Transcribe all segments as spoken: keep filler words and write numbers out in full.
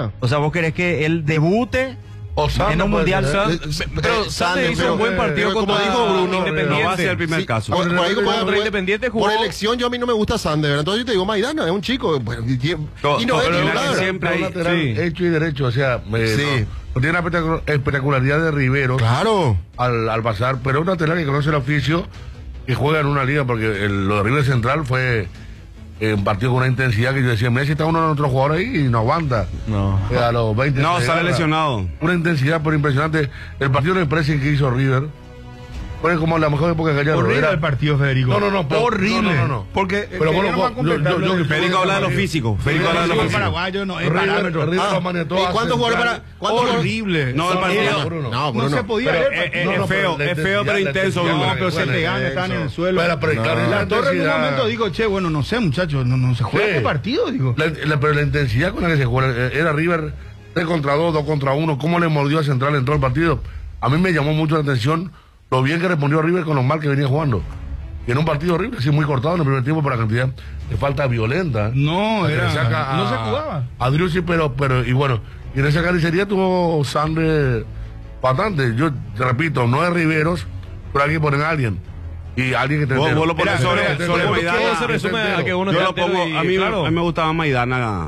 Maidana. O sea, vos querés que él debute O Sande en un puede mundial. ser, ¿eh? Sa- pero Eh, Sande hizo pero, un buen partido eh, contra como dijo Bruno, Independiente. no va a ser el primer Sí, caso. Por, por ahí como- Contra por- Independiente jugó- por elección yo a mí no me gusta Sande, ¿verdad? Entonces yo te digo Maidana, es un chico. Bueno, y, y- To- y no es pero Pero titular. la- siempre siempre un hay- lateral sí. hecho y derecho, o sea, eh, Sí. no, no tiene la espectacu- espectacularidad de Rivero Claro. al, al pasar, pero es un lateral que conoce el oficio, que juega en una liga, porque el- lo de River Central fue eh, un partido con una intensidad que yo decía, Messi está uno de nuestros jugadores ahí y no aguanta. No. Eh, a los veinte No, se sale agarra. lesionado. Una intensidad pero impresionante. El partido de pressing que hizo River fue como la mejor época de Gallardo. Horrible Era- el partido, Federico. No, no, no, pero- horrible. no, no, no. Porque Pero eh, bueno, no va a yo- completar yo- lo yo- de- Federico habla de lo físico. Federico habla de lo el físico. paraguayo no es River, parámetro. River Ah, lo manejó ¿y a cuántos jugadores central. para.? ¿Cuántos jugadores- Horrible. No, el partido- Bruno. No, No Bruno. se podía Pero, ver. eh, partido. eh, No, no, es feo, pero la es feo, intensidad- pero la intenso, intensidad- Bruno. No, pero se Bueno, pegaban, estaban en el suelo. Pero, pero, No. claro, La Torre en un intensidad- momento digo, che, bueno, no sé, muchachos, no, no se juega Sí. este partido, digo. La- la- pero la intensidad con la que se juega eh, era River tres contra dos, dos contra uno, cómo le mordió a Central en todo el partido. A mí me llamó mucho la atención lo bien que respondió River con los mal que venía jugando. Y en un partido horrible, así muy cortado en el primer tiempo por la cantidad de falta violenta. No, Que le era, saca no a- se jugaba. A Driussi, pero, pero, y bueno, y en esa carnicería tuvo Sande bastante. Yo te repito, no es Riveros, pero hay que poner a alguien. Y alguien que te Vos, entero. vos lo pones Mira, sobre, pero- sobre pero- Maidana. ¿por qué se resume a que uno Yo es lo delantero pongo, y- a mí, claro. a mí me gustaba Maidana,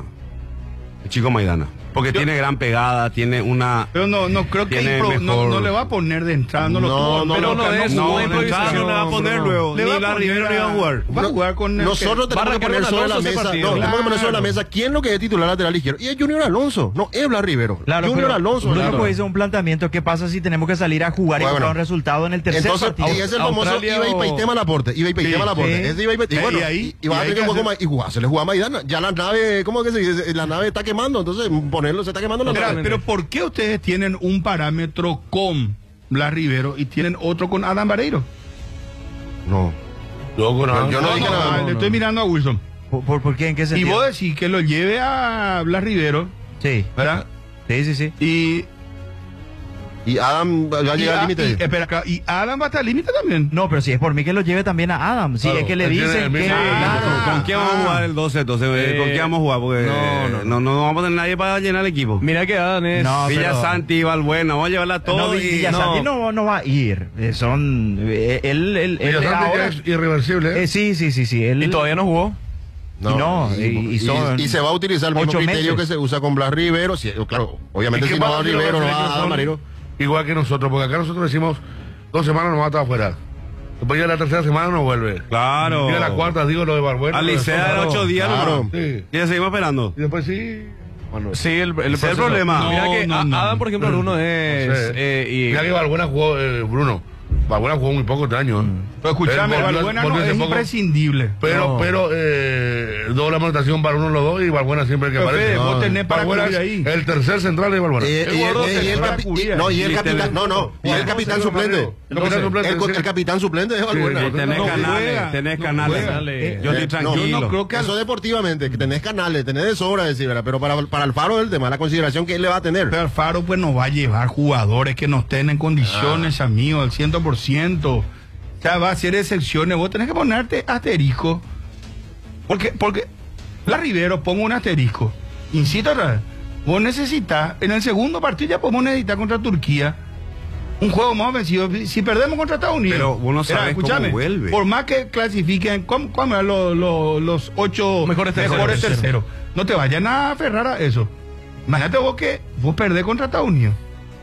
el chico Maidana. Porque tiene gran pegada, tiene una... Pero no, no creo que Tiene impro- no, mejor- no le va a poner de entrada, no lo No, tuvo, no, pero no, no ganó es- jugó No, de en entrada improvisación, no le va a poner Bruno. luego. Le Ni va a la poner Rivero ni va a jugar. Va a jugar con el Nosotros que- tenemos que Barra poner Querón sobre la Alonso ese mesa. partido. No, tenemos que poner sobre la Claro. mesa. ¿Quién es lo que es titular lateral izquierdo? Y es Junior Alonso. No es Blas Rivero. Claro, Junior pero Alonso. Bruno claro. puede hacer un planteamiento. ¿Qué pasa si tenemos que salir a jugar y Bueno, buscar un resultado en el tercer Entonces, partido? y es el famoso Australia iba y o- Peitema al aporte. Iba y Peitema al aporte. sí. Ese iba y Peitema. Y Eh, bueno, y ahí- y vas y a hay tener que que jugar hacer- con Ma- y jugar, se le juega a Maidana. Ya la nave, ¿cómo que se dice? La nave está quemando, entonces ponerlo, se está quemando la Mira, nave. pero ¿por qué ustedes tienen un parámetro con Blas Rivero y tienen otro con Adam Vareiro? No. Yo con Yo no dije nada, le no, estoy mirando a Wilson. ¿Por, por, por qué? ¿En qué Y sentido? vos decís que lo lleve a Blas Rivero, Sí, ¿verdad? sí, sí, sí. Y, Y Adam va a y, llegar al y- límite. espera, acá, y Adam va hasta el límite también. No, pero si es por mí que lo lleve también a Adam. Si Claro, es que le él tiene dicen el que... mismo- Claro. ¿Con, con quién vamos a jugar el doce entonces? Eh, ¿Con quién vamos a jugar? Porque no, no, no. no, no, vamos a tener nadie para llenar el equipo. Mira que Adam es. No, Villa pero- Santi, Valbuena, vamos a llevarla a No, todos. y- Villasanti no, no va a ir. Eh, Son... eh, Él, él, él, Villasante ya ahora- es irreversible. ¿eh? eh, sí, sí, sí, sí. Él, Y todavía no jugó. y no, y- y son y se va a utilizar el mismo ocho criterio meses. que se usa con Blas Rivero. Si- claro, obviamente ¿Y qué si no pasa va si los Rivero, no brasileños va a son Marino. Igual que nosotros, porque acá nosotros decimos dos semanas nos va a estar afuera. Después ya la tercera semana no vuelve. Claro. Y a la cuarta digo lo de Barbuena. lo de Alicea Sosa, en ocho días Claro. nomás. Sí. Y ya seguimos esperando. Y después sí. Bueno, Sí, el, el, Ese es el proceso. problema. Mira No, que no, a- no. Adam, por ejemplo, Bruno es. no sé. eh, y, Mira que Barbuena jugó, eh, Bruno. Barbuena jugó muy poco este año. ¿eh? Pero escúchame, Él volvió- Valbuena no volvió hace es poco. imprescindible. Pero, No. pero, eh, doble anotación para uno de los dos y Barbuena siempre que Pero, aparece. Fede, vos tenés para Barbuena cubrir es ahí. el tercer central de Barbuena. Y, y- El y- gordo y se el fue a capi- cubrir. y- no, y el Y capitán, tenés- no, no, y el capitán suplente. El capitán suplente, El, sí. el capitán suplente es Valbuena. Sí, Y tenés No canales, juega, tenés no canales. juega. Eh, Yo Eh, estoy no, tranquilo. Yo no creo que Eso deportivamente, que tenés canales, tenés de sobra decir, ¿verdad? Pero para, para Alfaro es el tema, la consideración que él le va a tener. Pero Alfaro pues nos va a llevar jugadores que no estén en condiciones, Ah. amigo, al cien por ciento. O sea, va a hacer excepciones. Vos tenés que ponerte asterisco. Porque, porque la Rivero, pongo un asterisco. Insisto otra vez. Vos necesitas, en el segundo partido ya podemos necesitar contra Turquía un juego más ofensivo. Si perdemos contra Estados Unidos. Pero vos no Mira, sabes cómo escúchame, vuelve. Por más que clasifiquen, ¿cómo, cómo eran los, los, los ocho Mejores terceros. mejores terceros? No te vayan a aferrar a eso. Imagínate vos que vos perdés contra Estados Unidos.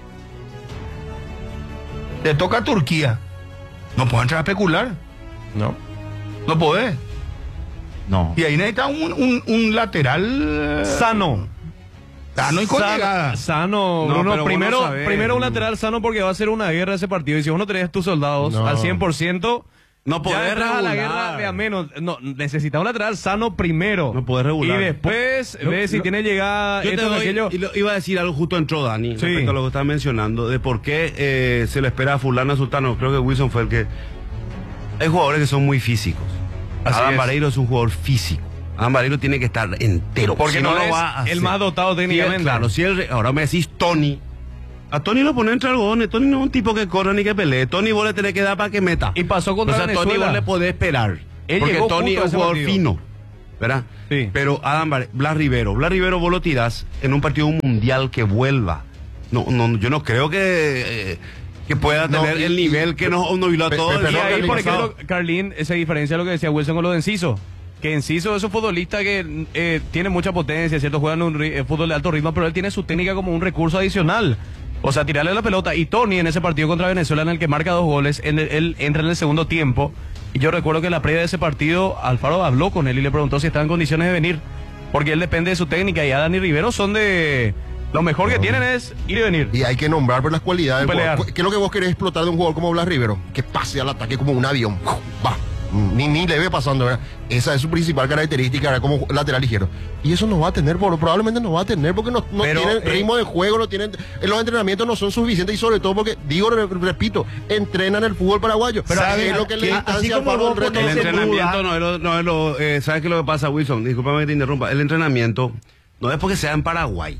Te toca Turquía. No puedes entrar a especular. no. No podés. No. Y ahí necesitas un, un, un lateral. eh, Sano. Sano y con Sano, llegada. sano, No, Bruno. pero vos Primero, no sabés, primero un Bruno. lateral sano porque va a ser una guerra ese partido. Y si vos no tenés tus soldados No. al cien por ciento, No ya podés entras a la regular. guerra de a menos. No, necesitas un lateral sano primero. No podés regular. Y después Yo- ves si yo- tiene llegada. Yo te esto, doy- aquello. y lo- iba a decir algo, justo entró Dani, Sí. respecto a lo que estaba mencionando, de por qué eh, se le espera a fulano a sultano. Creo que Wilson fue el que... Hay jugadores que son muy físicos. Así Adam es. Vareiro es un jugador físico. Adam Vareiro tiene que estar entero. Porque si no lo es va a el hacer. más dotado Si él- técnicamente. claro, si él, ahora me decís Tony. A Tony lo pone entre algodones. Tony no es un tipo que corre ni que pelee. Tony vos le tenés que dar para que meta. Y pasó contra O sea, Tony Venezuela. vos le podés esperar. Él porque llegó Tony justo a es un ese jugador partido. fino. ¿verdad? Sí. Pero Adam Bar- Blas Rivero, Blas Rivero vos lo tirás en un partido mundial que vuelva. No, no, yo no creo que, eh, que pueda No, tener y- el nivel que nos obnubiló a Pe- todos. pe- el Y perdón, día ahí, del por pasado. ejemplo, Carlín se diferencia lo que decía Wilson con lo de Enciso. Que Enciso es un futbolista que eh, tiene mucha potencia, ¿cierto? Juega en un ri- eh, fútbol de alto ritmo, pero él tiene su técnica como un recurso adicional. O sea, tirarle la pelota. Y Tony, en ese partido contra Venezuela, en el que marca dos goles, en el- él entra en el segundo tiempo. Y yo recuerdo que en la previa de ese partido, Alfaro habló con él y le preguntó si estaba en condiciones de venir. Porque él depende de su técnica. Y Adán y Rivero son de... Lo mejor que tienen es ir y venir. Y hay que nombrar por las cualidades del Pelear. jugador. ¿Qué es lo que vos querés explotar de un jugador como Blas Rivero? Que pase al ataque como un avión. Va. Ni, ni le ve pasando, ¿verdad? Esa es su principal característica, ¿verdad? Como lateral ligero. Y eso no va a tener, por- probablemente no va a tener porque no, no Pero, tienen eh, ritmo de juego, no tienen, eh, los entrenamientos no son suficientes y sobre todo porque, digo, re- repito, entrenan el fútbol paraguayo. Pero ¿Sabes ¿sabe lo que le que- distancia así al como Alfaro vos del resto? El pones en entrenamiento duda- no es lo, no es lo eh, ¿sabes qué es lo que pasa, Wilson? Discúlpame que te interrumpa. El entrenamiento no es porque sea en Paraguay.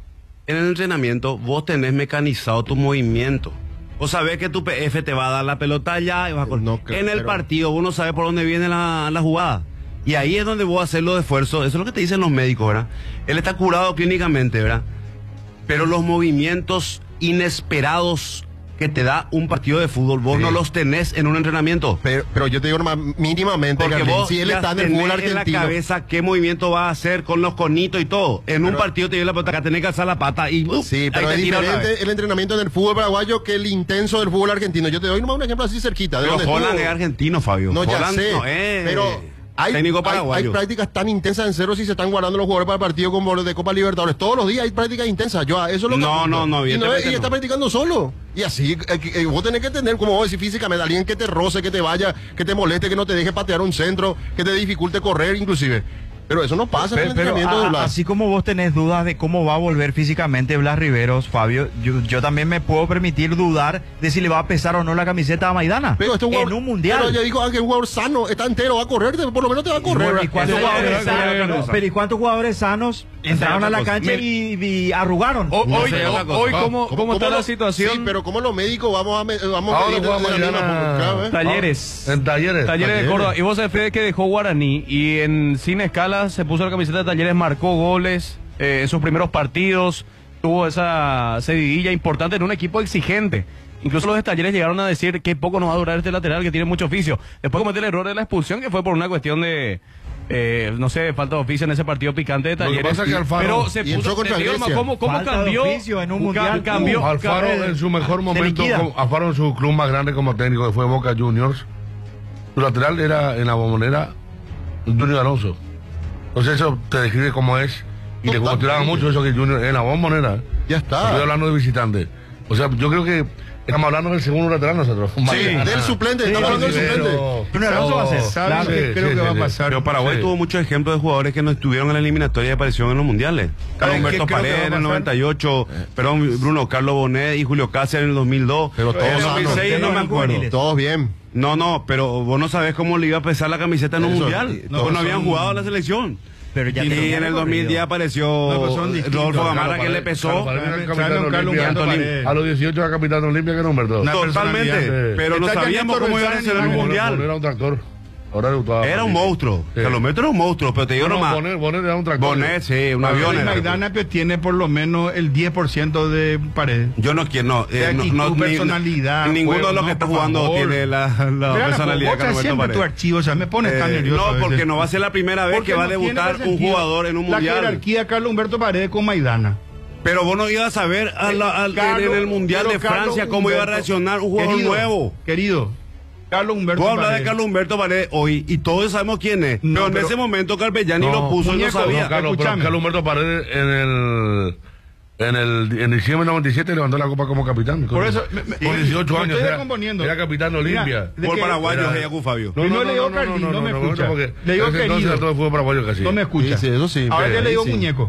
En el entrenamiento vos tenés mecanizado tu movimiento. Vos sabés que tu P F te va a dar la pelota allá y vas a correr. No creo, En el pero- partido vos no sabes por dónde viene la, la jugada. Y ahí es donde vos haces los esfuerzos. Eso es lo que te dicen los médicos, ¿verdad? Él está curado clínicamente, ¿verdad? Pero los movimientos inesperados que te da un partido de fútbol, vos Sí. no los tenés en un entrenamiento. Pero, pero yo te digo nomás, mínimamente, Porque Carlín, vos si él ya está en el tenés fútbol en la argentino. cabeza qué movimiento va a hacer con los conitos y todo. En un Pero- partido te dio la pelota, acá tenés que alzar la pata y uh, Sí, pero ahí es te tira otra vez. diferente el entrenamiento en el fútbol paraguayo que el intenso del fútbol argentino. Yo te doy nomás un ejemplo así cerquita. De Pero donde Holland estuvo- es argentino, Fabio. No, ya Holland sé. no es pero hay, técnico hay, paraguayo. hay prácticas tan intensas en cero si se están guardando los jugadores para el partido como los de Copa Libertadores. Todos los días hay prácticas intensas. Yo a eso es lo que No, apunto. no, no, Y, no es- evidentemente y está no. practicando solo. Y así, eh, eh, vos tenés que tener, como vos decís, físicamente, alguien que te roce, que te vaya, que te moleste, que no te deje patear un centro, que te dificulte correr, inclusive. Pero eso no pasa en Pero, el pero entrenamiento de a- Blas. así como vos tenés dudas de cómo va a volver físicamente Blas Riveros, Fabio, yo, yo también me puedo permitir dudar de si le va a pesar o no la camiseta a Maidana Pero este jugador, en un mundial. Pero ya dijo ah, que un jugador sano, está entero, va a correr, te- por lo menos te va a correr. Bueno, ¿y ¿verdad? cuántos Eso va a jugadores ver. bueno, sanos- bueno. pero ¿y cuántos jugadores sanos entraron a la cosa. cancha Mira. y, y arrugaron? O- No hoy, sé, otra cosa. hoy Ah, ¿cómo, cómo está lo- la situación? Sí, pero como los médicos vamos a, me- vamos a Ahora medir juega de la misma mañana. forma, claro, ¿eh? Talleres. En Talleres. Talleres de Córdoba. Y vos sabés, Fede, que dejó Guaraní y en sin escala se puso la camiseta de Talleres, marcó goles eh, en sus primeros partidos, tuvo esa cedidilla importante en un equipo exigente. Incluso los de Talleres llegaron a decir que poco nos va a durar este lateral, que tiene mucho oficio. Después cometió el error de la expulsión, que fue por una cuestión de, eh, no sé, falta de oficio en ese partido picante de Lo que Talleres. pasa es que Alfaro- Pero se y entró puso, contra te digo, Grecia. ¿cómo, cómo Falta de cambió? oficio en un Ca- mundial. Cambió, Uh, Alfaro cambió- en su mejor momento, liquida. como- Alfaro en su club más grande como técnico, que fue Boca Juniors. Su lateral era en la bombonera Junior Alonso. Entonces eso te describe cómo es. Y le Totalmente. cuestionaba mucho eso que Junior en la bombonera. Ya está. Estoy hablando de visitante. O sea, yo creo que estamos hablando del segundo lateral nosotros. Sí, del suplente, estamos hablando del suplente. Junior Alonso va a ser. ¿Sabes Claro. qué Sí, creo sí, que va sí, a pasar? Pero Paraguay Sí. tuvo muchos ejemplos de jugadores que no estuvieron en la eliminatoria y aparecieron en los mundiales. Carlos ¿Sabes qué Humberto creo que va Paredes a en el pasar? noventa y ocho, perdón, Bruno Carlos Bonet y Julio Cáceres en el dos mil dos. Pero todos en el sanos. dos mil seis no me acuerdo. Juveniles. Todos bien. No, no, pero vos no sabés cómo le iba a pesar la camiseta en un Eso, mundial. y- No, todos no habían son- jugado en la selección. Pero ya Y tenían en el recorrido. dos mil diez apareció No, pues son distintos. Rodolfo Carlos Gamarra que le pesó. Carlos Paredes era capitán Carlos de Olimpia. Humberto Antolín. Paredes. A los dieciocho era capitán de Olimpia que era Humberto. Una Totalmente, personalidad. pero no Está sabíamos Ernesto cómo iban a Rosales ser el en el mundial. Era un tractor. Ahora le gustaba Era un Patricio. monstruo. Sí. Carlos Metro era un monstruo, pero te digo No, no, nomás. Bonet, Bonet era un tractor. Bonet, sí, un avión Y era. Maidana pues, tiene por lo menos el diez por ciento de paredes. Yo no quiero, no. De eh, no, actitud, no, ni- personalidad, ninguno juego, de los no, que está por jugando favor. tiene la, la Mira, personalidad vos que Roberto siempre tu Paredes. archivo, o sea, me pones tan Eh, nervioso. a no, veces. porque no va a ser la primera vez Porque que va a no tiene debutar un sentido jugador en un La mundial. jerarquía Carlos Humberto Paredes con Maidana. Pero vos no ibas a ver a la- al- Carlos- en el mundial pero de Francia Carlos cómo iba a Humberto- reaccionar un jugador Querido, nuevo. Querido, Carlos Humberto Vos hablas de Paredes. Carlos Humberto Paredes hoy y todos sabemos quién es. No, pero en pero- ese momento Carpellani No, lo puso y no muñeco, sabía. No, Carlos, pero Escúchame. Carlos Humberto Paredes en el en el en diciembre del noventa y siete levantó la copa como capitán. Por eso, me- me- con dieciocho me años estoy era, descomponiendo. era capitán de Olimpia. Mira, de Por que- paraguayo, Era- Jayacu Fabio. Primero le digo Carlín, no me escucha. porque Le digo ese entonces querido. era todo el fútbol paraguayo casi. No me escucha. Sí, sí, eso sí, Ahora pero ya le ahí digo sí. muñeco.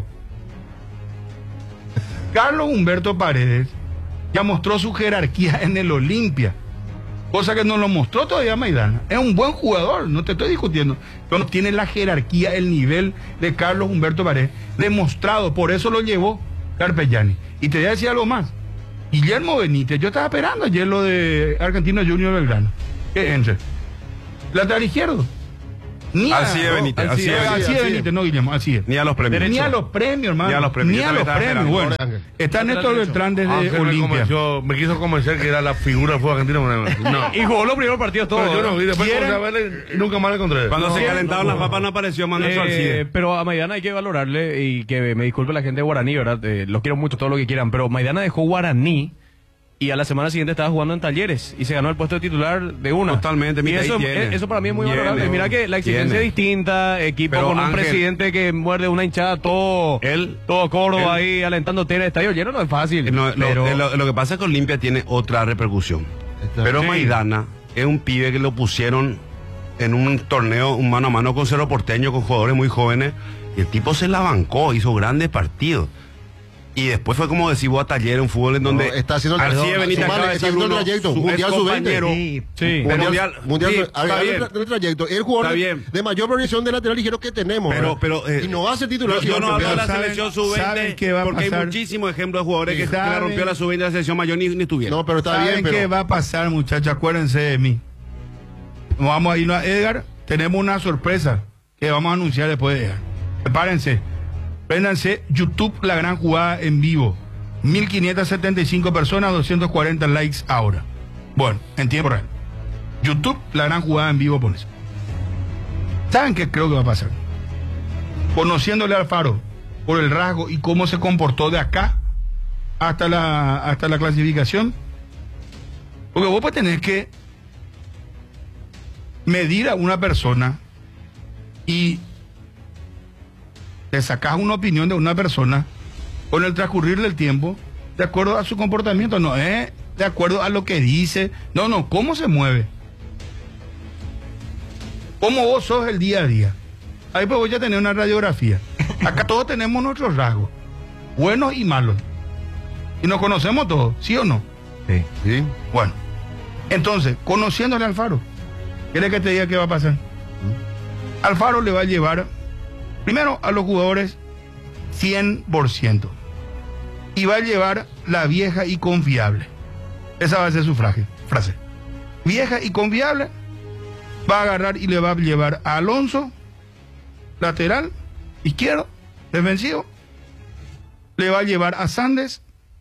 Carlos Humberto Paredes ya mostró su jerarquía en el Olimpia. Cosa que no lo mostró todavía Maidana. Es un buen jugador, no te estoy discutiendo. Pero no tiene la jerarquía, el nivel de Carlos Humberto Paredes demostrado. Por eso lo llevó Carpellani. Y te voy a decir algo más. Guillermo Benítez, yo estaba esperando ayer lo de Argentino Junior Belgrano. Que entre. Lateral izquierdo. Ni a, Así es, Benítez, no, así así, es, es, así así es, es, así Benítez, es. no, Guillermo, así es. Ni a los premios. Ni a los premios, hermano. Ni a los premios. Ni Yo a los también estaba premios. esperando. Bueno, está Néstor Beltrán desde Ángel me, Olimpia. convenció, me quiso convencer que era la figura del fútbol argentino. No. Y jugó los primeros partidos todos. Pero yo no vi, después ¿Quieren? comencé a verle y nunca más le encontré. Cuando se No, calentaron no, las papas no apareció Manuel Eh, Suarcide. pero a Maidana hay que valorarle y que me disculpe la gente de Guaraní, ¿verdad? Eh, los quiero mucho, todo lo que quieran, pero Maidana dejó Guaraní y a la semana siguiente estaba jugando en Talleres y se ganó el puesto de titular de una. Totalmente, Y mira, eso, ahí tiene. eh, eso para mí es muy Tiene, valorable. Mira que la exigencia tiene. es distinta, equipo Pero, con un Ángel, presidente que muerde una hinchada todo, Él- todo Córdoba él- ahí alentándote en el estadio lleno, no es fácil. Eh, no, lo, pero eh, lo- lo que pasa es que Olimpia tiene otra repercusión. Está- Pero Sí. Maidana es un pibe que lo pusieron en un torneo un mano a mano con Cerro Porteño, con jugadores muy jóvenes, y el tipo se la bancó, hizo grandes partidos. Y después fue como decir vos a Taller, un fútbol en donde No, está haciendo el- Alcide no, Benítez sumale, acaba de está decir, haciendo el Bruno, trayecto, su Mundial sub veinte. excompañero. Sí. sí. Mundial, Mundial, mundial, sí, a está ver, bien. el, el trayecto. El jugador Está de, bien. de mayor proyección de lateral ligero que tenemos. Pero, ¿verdad? pero, eh, y no va a ser titular. Yo, si yo va a no hablo de la campear. ¿Saben- selección sub saben veinte qué va a porque hay pasar? muchísimos ejemplos de jugadores que, que la ¿Saben? rompió la sub veinte de la selección mayor ni, ni estuvieron. No, pero está ¿Saben bien. Pero qué va a pasar, muchachos? Acuérdense de mí. Vamos a irnos a Edgar. Tenemos una sorpresa que vamos a anunciar después de Edgar. Prepárense. Préndanse YouTube, la gran jugada en vivo. mil quinientas setenta y cinco personas, doscientos cuarenta likes ahora. Bueno, en tiempo real. YouTube, la gran jugada en vivo, pones. ¿Saben qué creo que va a pasar? Conociéndole al Alfaro por el rasgo y cómo se comportó de acá hasta la, hasta la clasificación. Porque vos pues tenés que medir a una persona y te sacás una opinión de una persona con el transcurrir del tiempo de acuerdo a su comportamiento, no es de acuerdo a lo que dice, no, no, cómo se mueve, cómo vos sos el día a día. Ahí pues voy a tener una radiografía. Acá todos tenemos nuestros rasgos, buenos y malos, y nos conocemos todos, ¿sí o no? Sí. sí. Bueno, entonces, conociéndole a Alfaro, ¿quieres que te diga qué va a pasar? Alfaro le va a llevar, primero, a los jugadores cien por ciento. Y va a llevar la vieja y confiable. Esa va a ser su frase. frase. Vieja y confiable. Va a agarrar y le va a llevar a Alonso, lateral, izquierdo, defensivo. Le va a llevar a Sandes.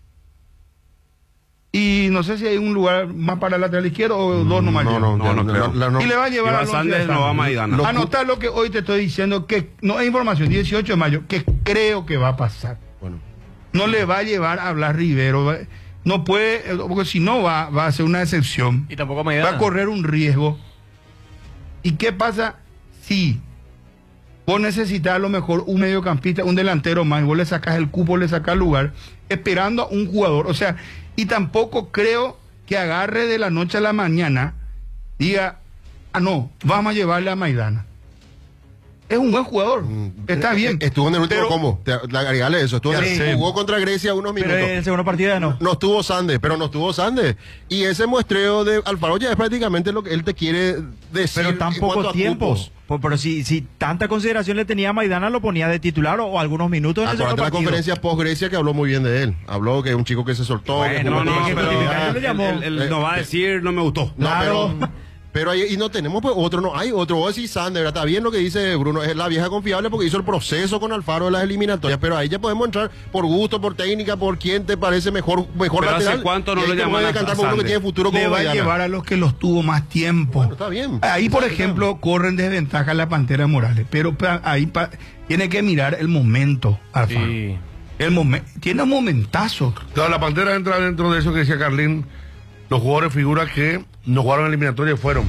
Y no sé si hay un lugar más para el lateral izquierdo o dos nomás. No, lleva. no, No, no la- creo. la- la- no. Y le va a llevar Iván a Alonso y a Sandes no va a Sandes. Maidana. Lo- Anotá lo que hoy te estoy diciendo, que no hay información, dieciocho de mayo, que creo que va a pasar. Bueno, No le va a llevar a Blas Rivero, va- no puede, eh, porque si no va, va a ser una excepción, Y tampoco va Maidana. a correr un riesgo. ¿Y qué pasa si vos necesitas a lo mejor un mediocampista, un delantero más, y vos le sacás el cupo, le sacás el lugar, esperando a un jugador? O sea, y tampoco creo que agarre de la noche a la mañana, diga, ah, no, vamos a llevarle a Maidana. Es un buen jugador, está bien. Estuvo en el último pero- combo. Te, te agregarle eso. Estuvo en el- Ya sé. jugó contra Grecia unos Pero minutos. el segundo partido ya no. No estuvo Sande, pero no estuvo Sande. Y ese muestreo de Alfaro ya es prácticamente lo que él te quiere decir. Pero tan en cuanto poco a tiempo. cupos. Po- Pero si, si tanta consideración le tenía a Maidana, lo ponía de titular o, o algunos minutos en el Acuérdate segundo la partido. conferencia post Grecia que habló muy bien de él. Habló que es un chico que se soltó. que Bueno, jugó No, no, con pero facilidad. le llamó. él, él- él no va a decir no me gustó. No, Claro. pero, pero ahí, y no tenemos pues otro, no hay otro. Vos decís Sander, ¿verdad? Está bien lo que dice Bruno, es la vieja confiable porque hizo el proceso con Alfaro de las eliminatorias, pero ahí ya podemos entrar por gusto, por técnica, por quién te parece mejor, mejor Pero lateral. ¿hace cuánto no Y ahí lo te llaman puede a- decantar a por uno que Sander? tiene futuro como Le va a Maidana. llevar a los que los tuvo más tiempo. Bueno, está bien. Ahí, por Está ejemplo, corren desventaja la Pantera Morales, pero pa- ahí pa- tiene que mirar el momento, Alfaro. Sí. El momen- tiene un momentazo. Claro, la Pantera entra dentro de eso que decía Carlín. Los jugadores figuras que no jugaron en eliminatoria fueron.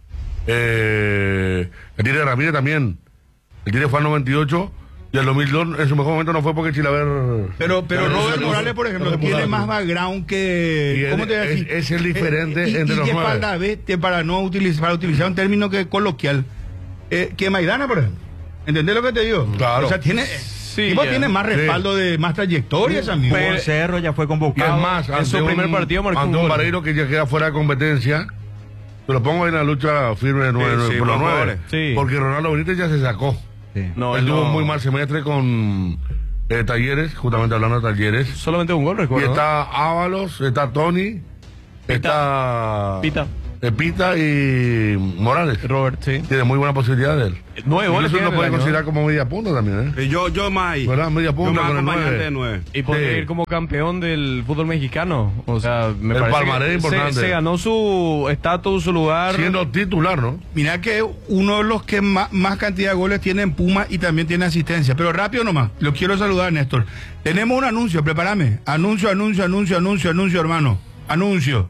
Eh, el Tigre Ramírez también. El Tigre fue al noventa y ocho y el dos mil dos en su mejor momento no fue porque Chilaver. Pero, pero Claro, Robert no, Morales, no, por ejemplo, no, tiene no, más no. background que. Y ¿Cómo es- te voy a decir? es- es el diferente y, entre y los de nueve. espalda vete, para no utilizar, para utilizar un término que coloquial. Eh, que Maidana, por ejemplo. ¿Entendés lo que te digo? Claro. O sea, tiene. Sí, tipo ya. tiene más respaldo de más trayectoria, ese amigo. Jugó en Cerro, ya fue Y convocado. es más, en ante su un- primer partido marcó ante un un gol. Vareiro que ya queda fuera de competencia. Te lo pongo en la lucha firme de nueve, Sí, sí, por los por nueve. favor. Sí. Porque Ronaldo Benítez ya se sacó. Sí. No, Él no. tuvo un muy mal semestre con eh, Talleres, justamente hablando de Talleres. Solamente un gol, Y recuerdo. está Ábalos, está Tony, está Pita. Pita y Morales. Robert, sí. Tiene muy buena posibilidad de él. Nueve goles Incluso tiene uno en puede el año. considerar como media punta también, ¿eh? Eh, Yo, yo más ahí. ¿Verdad? Media Yo punta más con el acompañante nueve. de nueve. Y podría Sí. ir como campeón del fútbol mexicano. O sea, me El parece palmarés que importante. se, se ganó su estatus, su lugar. Siendo titular, ¿no? Mira que uno de los que más, más cantidad de goles tiene en Puma y también tiene asistencia. Pero rápido nomás, lo quiero saludar, Néstor. Tenemos un anuncio, prepárame. Anuncio, anuncio, anuncio, anuncio, anuncio, hermano. Anuncio.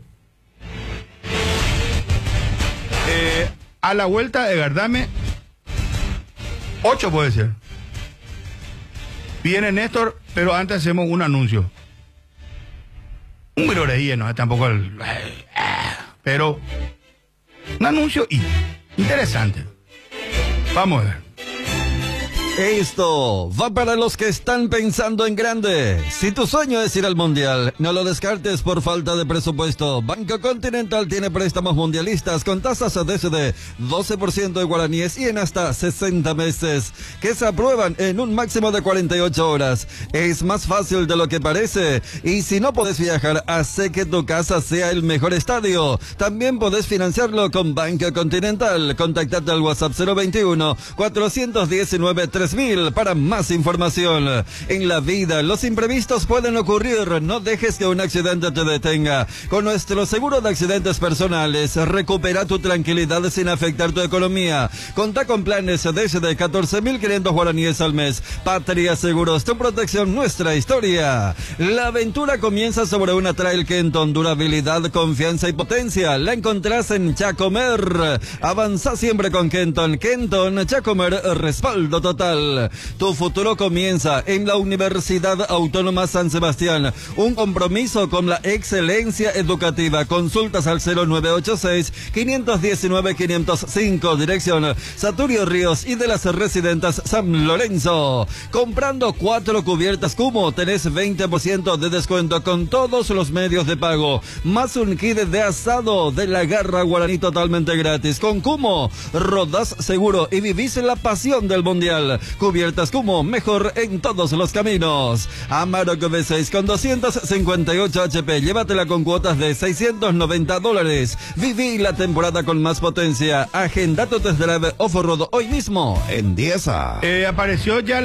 Eh, a la vuelta de Gardame, ocho puede ser. Viene Néstor, pero antes hacemos un anuncio. Un groreía, no, tampoco el... Pero un anuncio y interesante. Vamos a ver. Esto va para los que están pensando en grande. Si tu sueño es ir al Mundial, no lo descartes por falta de presupuesto. Banco Continental tiene préstamos mundialistas con tasas desde doce por ciento de guaraníes y en hasta sesenta meses, que se aprueban en un máximo de cuarenta y ocho horas. Es más fácil de lo que parece. Y si no podés viajar, hace que tu casa sea el mejor estadio. También podés financiarlo con Banco Continental. Contactate al WhatsApp cero veintiuno, cuatrocientos diecinueve, tres mil para más información. En la vida, los imprevistos pueden ocurrir. No dejes que un accidente te detenga. Con nuestro seguro de accidentes personales, recupera tu tranquilidad sin afectar tu economía. Contá con planes desde catorce mil quinientos guaraníes al mes. Patria Seguros, tu protección, nuestra historia. La aventura comienza sobre una Trail Kenton. Durabilidad, confianza y potencia. La encontrás en Chacomer. Avanza siempre con Kenton. Kenton, Chacomer, respaldo total. Tu futuro comienza en la Universidad Autónoma San Sebastián. Un compromiso con la excelencia educativa. Consultas al cero nueve ocho seis, cinco uno nueve, cinco cero cinco. Dirección Saturio Ríos y de las Residentes San Lorenzo. Comprando cuatro cubiertas Cumo, tenés veinte por ciento de descuento con todos los medios de pago. Más un kit de asado de la Garra Guaraní totalmente gratis. Con Cumo, rodás seguro y vivís la pasión del Mundial. Cubiertas Cumo, mejor en todos los caminos. Amarok V seis con doscientos cincuenta y ocho H P, llévatela con cuotas de seiscientos noventa dólares. Viví la temporada con más potencia. Agenda tu test drive off-road hoy mismo en Dieza. Eh, apareció ya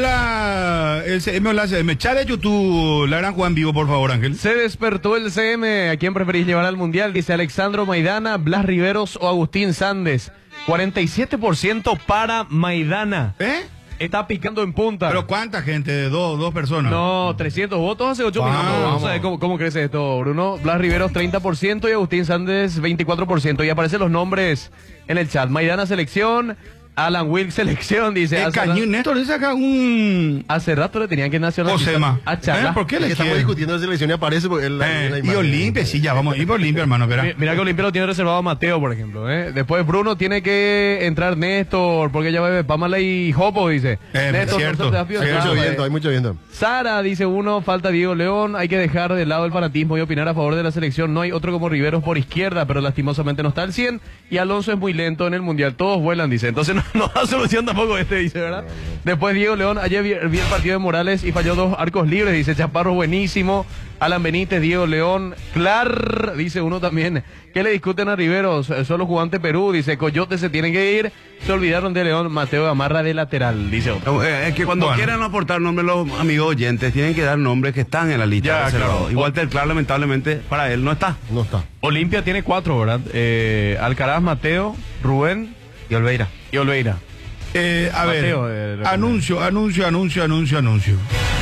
la el C M o la C M. Chat de YouTube, la gran Juan Vivo, por favor, Ángel. Se despertó el C M. ¿A quién preferís llevar al Mundial? Dice Alexandro Maidana, Blas Riveros o Agustín Sandes. cuarenta y siete por ciento para Maidana. ¿Eh? Está picando en punta. ¿Pero cuánta gente? ¿De dos, dos personas? No, trescientos votos hace ocho Vamos, minutos. vamos. ¿Sabes cómo, cómo crece esto, Bruno? Blas Riveros treinta por ciento y Agustín Sandes veinticuatro por ciento. Y aparecen los nombres en el chat. Maidana selección, Alan Wilkes selección, dice. El hace, Cañón Néstor le saca un... hace rato le tenían que nacionalizar Josema. a Charla. ¿Eh? ¿Por qué Es le que estamos quieren? discutiendo de selección y aparece porque él, Eh, la y imagen. Olimpia, sí, ya vamos. Y por Olimpia, hermano, Mi- espera. Mira que Olimpia lo tiene reservado a Mateo, por ejemplo. ¿eh? Después Bruno tiene que entrar Néstor, porque ya va Pamela y Jopo, dice. Eh, Néstor, cierto. no se te desafío, Hay Hay nada, mucho eh. viento, hay mucho viento. Sara dice uno, falta Diego León, hay que dejar de lado el fanatismo y opinar a favor de la selección. No hay otro como Riveros por izquierda, pero lastimosamente no está al cien. Y Alonso es muy lento en el Mundial, todos vuelan, dice. Entonces no, no da solución tampoco este, dice, ¿verdad? Después Diego León, ayer vi, vi el partido de Morales y falló dos arcos libres, dice Chaparro, buenísimo. Alan Benítez, Diego León, Clar, dice uno también. ¿Qué le discuten a Riveros? Solo jugó ante Perú, dice Coyote se tienen que ir. Se olvidaron de León, Mateo Gamarra de lateral, dice otro. Eh, Es que cuando Bueno. quieran aportar nombres los amigos oyentes, tienen que dar nombres que están en la lista. Ya, reservados. claro. Igual Terclar, lamentablemente, para él no está. No está. Olimpia tiene cuatro, ¿verdad? Eh, Alcaraz, Mateo, Rubén Y Olveira. y Olveira. Eh, a ver, Mateo, eh, anuncio, anuncio, anuncio, anuncio, anuncio.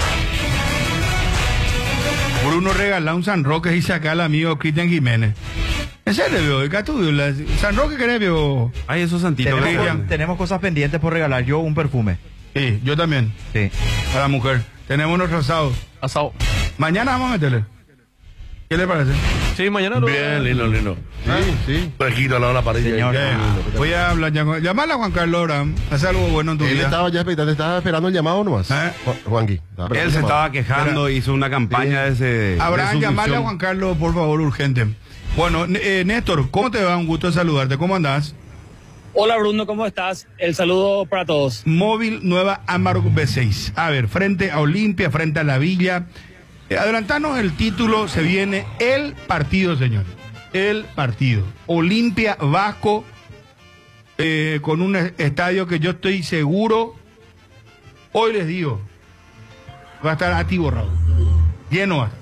Bruno regala un San Roque y saca al amigo Cristian Jiménez. En serio, vio, el Catudio, la- San Roque querés, vio. Ay, esos santitos. Tenemos, que- Cristian. tenemos cosas pendientes por regalar. Yo un perfume. Sí, yo también, Sí. a la mujer. Tenemos nuestro asado. Asado. Mañana vamos a meterle. ¿Qué le parece? Sí, mañana lo... Bien, lindo, lindo. Sí, sí. Fresquito al lado de la parrilla. Señor. ahí. Eh, voy a hablar ya con... Llamala a Juan Carlos ahora. Hace algo bueno en tu Él vida. estaba ya expectante, estaba esperando el llamado nomás. ¿Eh? Ju- Juanqui. estaba esperando Él el se llamado. estaba quejando, hizo una campaña de ese. de Abraham, su llamarle a función. Juan Carlos, por favor, urgente. Bueno, eh, Néstor, ¿cómo te va? Un gusto de saludarte. ¿Cómo andás? Hola Bruno, ¿cómo estás? El saludo para todos. Móvil nueva Amarok V seis. A ver, frente a Olimpia, frente a la Villa. Eh, adelantanos el título, se viene el partido, señor. el partido. Olimpia Vasco, eh, con un estadio que yo estoy seguro, hoy les digo, va a estar atiborrado. Lleno va a estar.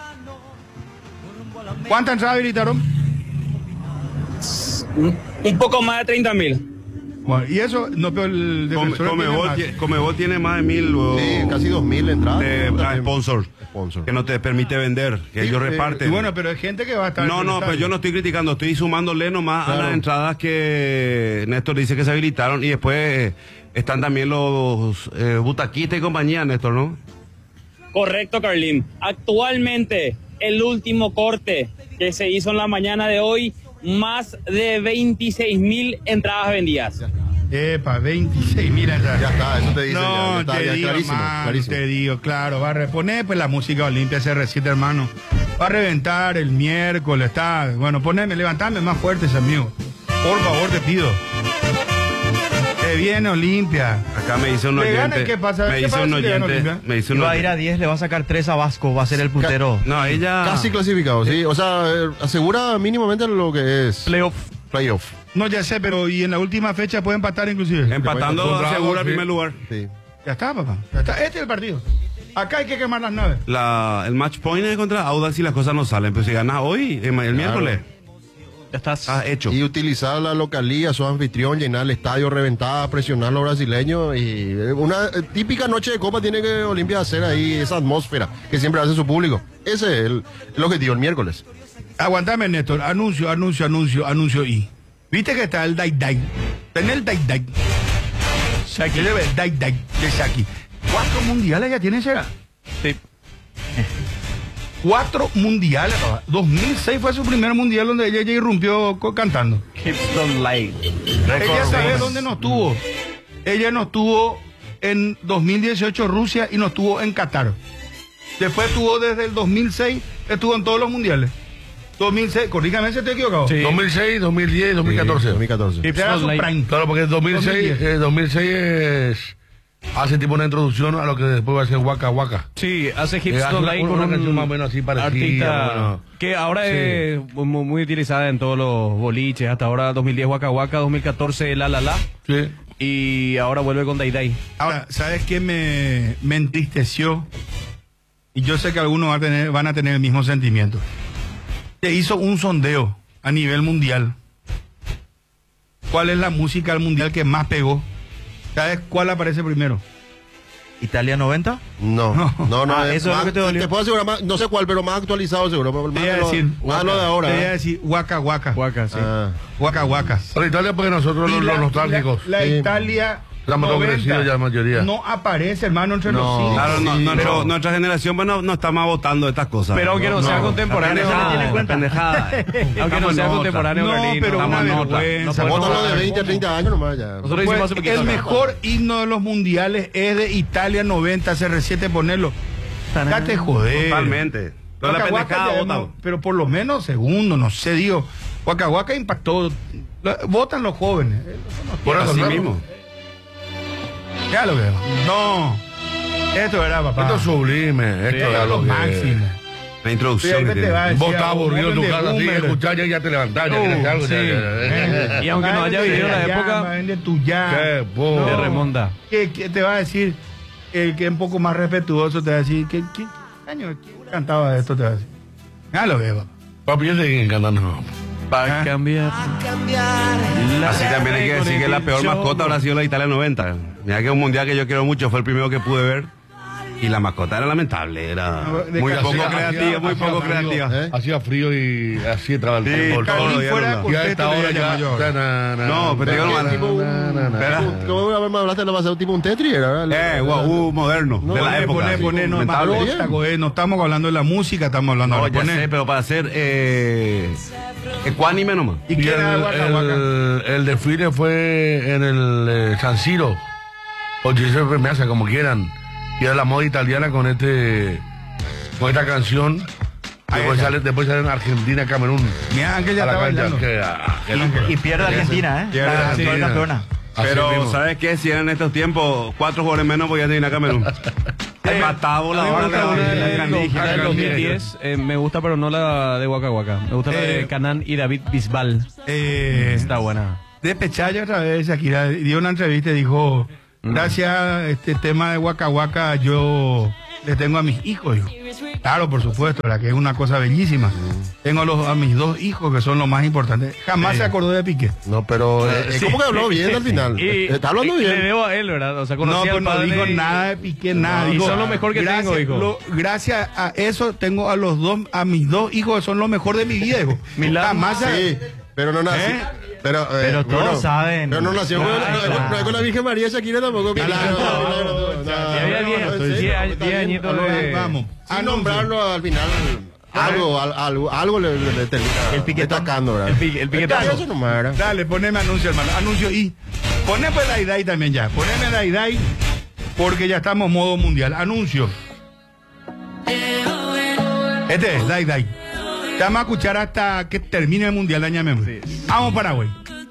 ¿Cuántas entradas habilitaron? Un, un poco más de treinta mil. Bueno, y eso, no, pero el Come- defensor tiene Comebol, más. tie- Comebol tiene más de mil luego, Sí, casi dos mil entradas. de ah, También. sponsors Sponsor. que no te permite vender, que Sí, ellos eh, Y reparten. bueno, pero hay gente que va a estar. No, en el no, pero estadio. yo no estoy criticando, estoy sumándole nomás a Claro. las entradas que Néstor dice que se habilitaron y después eh, están también los eh, butaquistas y compañía, Néstor, ¿no? Correcto, Carlín. Actualmente, el último corte que se hizo en la mañana de hoy, más de veintiséis mil entradas vendidas. Epa, veintiséis mil entradas. Ya está, eso te dice. No, ya, ya está, te ya, digo, clarísimo, hermano, clarísimo. te digo, claro, va a reponer pues la música Olimpia C R siete, hermano. Va a reventar el miércoles, está. Bueno, poneme, levantame más fuerte ese amigo. Por favor, te pido. Que viene Olimpia. Acá me dice un ¿Le oyente. gana? ¿Qué pasa? Me ¿Qué dice pasa un si le gana oyente. Olimpia? Me dice un Va a ir a oyente. diez, le va a sacar tres a Vasco, va a ser el puntero. No, ella. Casi clasificado, sí. O sea, eh, asegura mínimamente lo que es Playoff. playoff. No, ya sé, pero y en la última fecha puede empatar inclusive. Empatando Contra asegura el sí. primer lugar. Sí. Ya está, papá. Ya está. Este es el partido. Acá hay que quemar las naves. La, el match point es contra Audax y las cosas no salen. Pero si ganas hoy, el, el miércoles, Ya estás. estás hecho. Y utilizar la localía, su anfitrión, llenar el estadio, reventar, presionar a los brasileños. Y eh, una eh, típica noche de copa tiene que Olimpia hacer ahí esa atmósfera que siempre hace su público. Ese es el, el objetivo el miércoles. Aguantame, Néstor. Anuncio, anuncio, anuncio, anuncio y. ¿Viste que está el Dai Dai? Tenés el Dai Dai. Shaki. El Dai Dai de Shaki. Cuatro mundiales ya tiene ese. Sí. Cuatro mundiales, papá. dos mil seis fue su primer mundial donde ella ya irrumpió co- cantando. Hips don't lie. Ella sabe dónde nos tuvo. Ella nos tuvo en dos mil dieciocho Rusia y nos tuvo en Qatar. Después estuvo desde el dos mil seis, estuvo en todos los mundiales. dos mil seis, corrígame si estoy equivocado. Sí. dos mil seis, dos mil diez y dos mil catorce. dos mil catorce. Hips Era don't su lie. prime. Claro, porque el dos mil seis, dos mil diez. eh, dos mil seis es, hace tipo una introducción a lo que después va a ser Waka Waka. Sí, hace Hips Eh, hace don't una- lie una con un canción más o menos así parecida, artista bueno. que ahora Sí. es muy, muy utilizada en todos los boliches. Hasta ahora dos mil diez Waka Waka, dos mil catorce La La La. Sí. Y ahora vuelve con Dai Dai. Ahora, ¿sabes qué me, me entristeció? Y yo sé que algunos van a tener, van a tener el mismo sentimiento. Se hizo un sondeo a nivel mundial. ¿Cuál es la música al mundial que más pegó? ¿Sabes cuál aparece primero? ¿Italia noventa? No, no, no. Ah, es eso es lo más- que te dolió. Te puedo asegurar, más, no sé cuál, pero más actualizado seguro. Más, Te iba a lo- decir, más lo de ahora. Te iba a ¿eh? decir Waka Waka. Waka, sí. Ah. Waka Waka. Para Italia, porque nosotros Y los, la- los nostálgicos. La, la Sí. Italia Estamos todos noventa crecidos ya la mayoría. no aparece, hermano, entre los No. cinco. Claro, no- Sí, nuestro- pero- nuestra generación pues, no, no está más votando estas cosas. Pero aunque no, sea no. contemporáneo. Pendejada, tiene en cuenta. pendejada. Aunque no Estamos sea en contemporáneo, No, Carlín, pero estamos una en otra. vergüenza. No podemos Bótalo de hablar. veinte a treinta años nomás ya. Nosotros hicimos Pues, hace poquito el acá. mejor himno de los mundiales es de Italia noventa, C R siete, ponerlo. Date joder. Totalmente. Pero la Waka Waka pendejada ya vota. hemos- pero por lo menos segundo, no sé, digo. Waka Waka impactó. Lo- Votan los jóvenes. Por eso, Así claro. mismo. Ya lo veo. No. Esto era, papá. Esto es sublime. Esto Esto es es lo lo que- máximo. La Sí, introducción ahí que te tiene. va a decir, Vos estás aburrido en tu joven de casa, así, boomer. escuchás ya, ya te levantás, ya Uh, querés algo. sí. ya, ya, ya. Y aunque no haya vivido la época, Vende tu ya. Qué bo- te remonta. ¿Qué, qué te va a decir? El que es un poco más respetuoso te va a decir, ¿qué, qué, qué año quién cantaba esto? Te va a decir. Ya lo veo. Papi, yo seguí cantando. Va a cambiar. Así también hay que decir que la peor mascota habrá sido la Italia noventa. Mira que un mundial que yo quiero mucho, fue el primero que pude ver. Y la mascota era lamentable, era De muy casi- poco Hacía- creativa, hacía- muy hacía poco frío, creativa. ¿eh? Hacía frío y así entraba el Sí, fútbol. todo todo. lo día fuera no, no. Y a esta contexto hora le ya. llamo yo. ta, na, na, No, pero te digo na, nomás. Tipo un- na, na, na. Espera. ¿Cómo a ver, me hablaste? ¿Lo vas a hacer tipo un Tetris? ¿Era? Eh, guau, moderno, No, de la pone, época. Pone, sí, pone, no, lamentable. más óstago, eh, no estamos hablando de la música, estamos hablando No, de ya poner. sé, pero para hacer eh, ecuánime nomás. ¿Y Y qué el, era Waka Waka? el, el desfile fue en el eh, San Siro, o Giuseppe Meazza, como quieran. Y era la moda italiana con este con esta canción. Después está. sale, después salen Argentina, Camerún. Mira, Ángel ya a la está cancha. bailando. Que, ah, qué loco. Y pierde Argentina, ¿eh? Pierde La actual Argentina. campeona. Así Pero, mismo. ¿sabes qué? Si eran en estos tiempos, cuatro jugadores menos, pues ya tenía Camerún. Hay matado A la mí me hora gusta una de de- la de- candija. la del dos mil diez, eh, me gusta, pero no la de Waka Waka. Me gusta la de Eh, Canán y David Bisbal. Eh, Está buena. De Pechaya otra vez, Shakira dio una entrevista y dijo, gracias a este tema de Waka Waka yo le tengo a mis hijos. Dijo. Claro, por supuesto, la que es una cosa bellísima. Tengo a, los, a mis dos hijos que son lo más importante. Jamás se acordó de Piqué. No, pero eh, es Sí. como que habló bien al final. Y, Eh, Está hablando y bien. le debo a él, ¿verdad? O sea, No, conocí pues al no padre dijo y- nada de Piqué, nada. y Dijo, son lo mejor que gracias, tengo, dijo. lo- gracias a eso tengo a los dos, a mis dos hijos que son lo mejor de mi vida, dijo. Milán. Jamás se- Sí, pero no nació. ¿Eh? Pero, eh, Pero todos bueno, saben. Pero no nació con, Claro, no, claro. no es con la Virgen María Shakira tampoco. que- Claro, no, no, no, no, no, ya, no, ya había no, diez- no, en diez serio, años- está diez bien. añitos Vamos, de- Vamos. Sin Anuncio. nombrarlo al final. Algo, al- algo, algo le, le, le termina El piquetón. destacando, ¿verdad? El pique- el piquetazo. Eso nomás, ¿verdad? Dale, poneme anuncio, hermano. Anuncio y. Poneme la I D A I también ya. Poneme la I D A I porque ya estamos modo mundial. Anuncio. Este es la I D A I. Te vamos a escuchar hasta que termine el mundial, añamemos. Vamos Paraguay.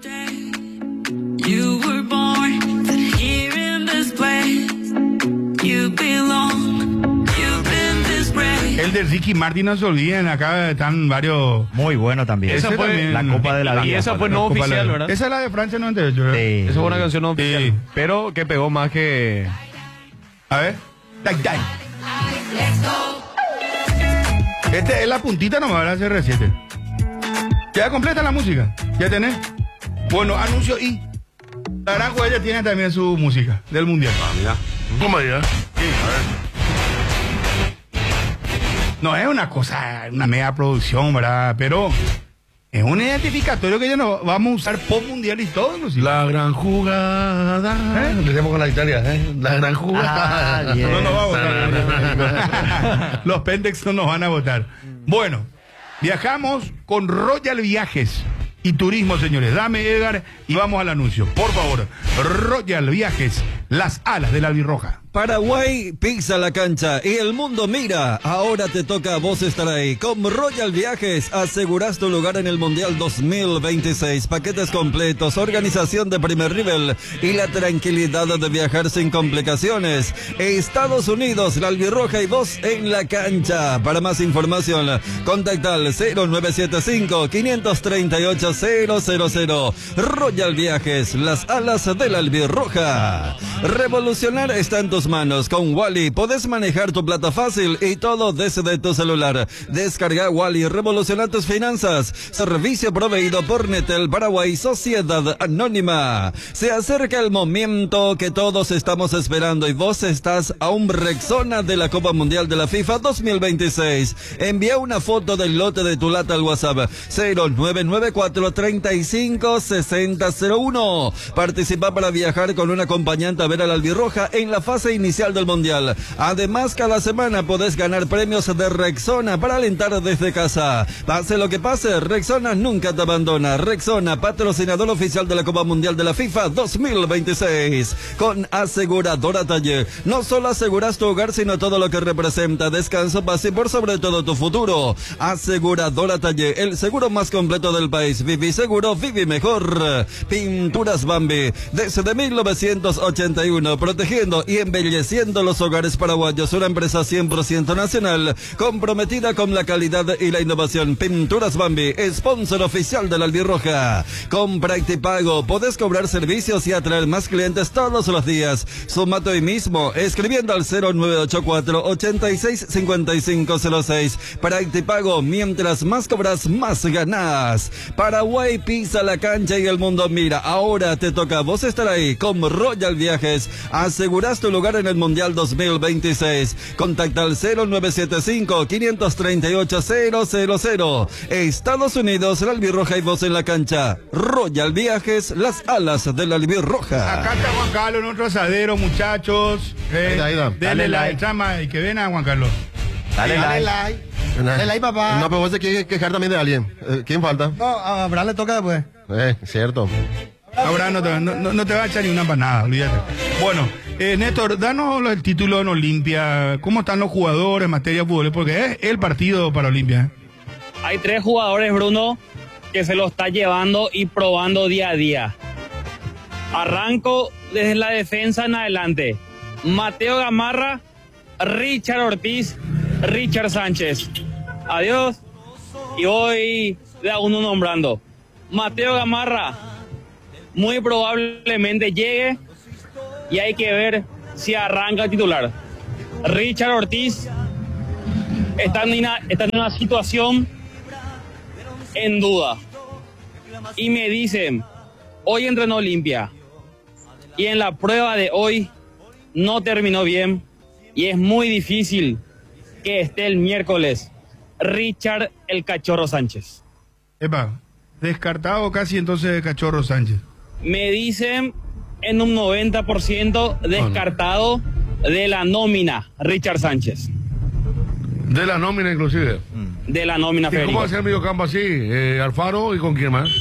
You were born here in this place. You belong. You've been disgraced. El de Ricky Martin, no se olviden, acá están varios. Muy bueno también. Esa Ese fue también. la Copa de la y Vida. esa fue La no Copa de la- oficial, ¿verdad? Esa es la de Francia noventa y ocho, ¿verdad? Sí. Esa fue una canción no oficial. Sí. Pero que pegó más que. A ver. Dai, dai. Este es la puntita nomás, ¿verdad? C R siete. ¿Ya completa la música? ¿Ya tenés? Bueno, anuncio y. La gran ella tiene también su música del mundial. Ah, mira. ¿Cómo ya? No es una cosa, una mega producción, ¿verdad? Pero es un identificatorio que ya no vamos a usar pop mundial y todo, inclusive. La gran jugada. ¿Eh? Le decimos con la Italia, ¿eh? La gran jugada. Ah, bien. No nos va a votar. Los Pendex no nos van a votar. Bueno, viajamos con Royal Viajes y Turismo, señores. Dame, Edgar, y vamos al anuncio. Por favor, Royal Viajes, las alas de la albirroja. Paraguay pisa la cancha y el mundo mira. Ahora te toca a vos estar ahí. Con Royal Viajes aseguras tu lugar en el Mundial dos mil veintiséis. Paquetes completos, organización de primer nivel y la tranquilidad de viajar sin complicaciones. Estados Unidos, la albirroja y vos en la cancha. Para más información, contacta al cero nueve siete cinco, cinco tres ocho, cero cero cero. Royal Viajes, las alas de la albirroja. Revolucionar está en tus manos. Con Wally podés manejar tu plata fácil y todo desde tu celular. Descarga Wally, revoluciona tus finanzas. Servicio proveído por Netel Paraguay, Sociedad Anónima. Se acerca el momento que todos estamos esperando y vos estás a un Rexona de la Copa Mundial de la FIFA dos mil veintiséis. Envía una foto del lote de tu lata al WhatsApp cero nueve nueve cuatro, treinta y cinco, sesenta cero uno. Participa para viajar con un acompañante a ver a la albirroja en la fase inicial del Mundial. Además, cada semana podés ganar premios de Rexona para alentar desde casa. Pase lo que pase, Rexona nunca te abandona. Rexona, patrocinador oficial de la Copa Mundial de la FIFA dos mil veintiséis. Con Aseguradora Taller, no solo aseguras tu hogar, sino todo lo que representa descanso, paz y por sobre todo tu futuro. Aseguradora Taller, el seguro más completo del país. Vivi seguro, vivi mejor. Pinturas Bambi, desde mil novecientos ochenta y uno, protegiendo y embelleciendo los hogares paraguayos. Una empresa cien por ciento nacional, comprometida con la calidad y la innovación. Pinturas Bambi, sponsor oficial de la albirroja. Con Practipago podés cobrar servicios y atraer más clientes todos los días. Sumate hoy mismo escribiendo al cero nueve ocho cuatro, ochenta y seis, cincuenta y cinco cero seis. Practipago, mientras más cobras, más ganás. Paraguay pisa la cancha y el mundo mira. Ahora te toca a vos estar ahí. Con Royal Viajes aseguras tu lugar en el Mundial dos mil veintiséis. Contacta al cero nueve siete cinco, cinco tres ocho, cero cero cero. Estados Unidos, la albirroja y vos en la cancha. Royal Viajes, las alas de la albirroja. Acá está Juan Carlos en otro asadero, muchachos. Eh, Ahí está, ahí está. Denle Dale like, like. trama y que ven a Juan Carlos. Dale Dale like. like. Dale like, papá. No, pero vos te quieres quejar también de alguien. Eh, ¿Quién falta? No, a Abraham le toca después. Eh, cierto. Ahora no te, no, no- no te va a echar ni una empanada, olvídate. Bueno, eh, Néstor, danos el título en Olimpia. ¿Cómo están los jugadores en materia de fútbol? Porque es el partido para Olimpia. Hay tres jugadores, Bruno, que se lo está llevando y probando día a día. Arranco desde la defensa en adelante. Mateo Gamarra, Richard Ortiz, Richard Sánchez. Adiós. Y voy de a uno nombrando. Mateo Gamarra, muy probablemente llegue y hay que ver si arranca el titular. Richard Ortiz está en una, está en una situación en duda. Y me dicen, hoy entrenó Olimpia y en la prueba de hoy no terminó bien y es muy difícil que esté el miércoles Richard el Cachorro Sánchez. Epa, descartado casi entonces Cachorro Sánchez. Me dicen en un noventa por ciento descartado de la nómina Richard Sánchez. De la nómina inclusive. De la nómina, ¿Y Federico. cómo va a ser el mediocampo así? Eh, Alfaro, ¿y con quién más?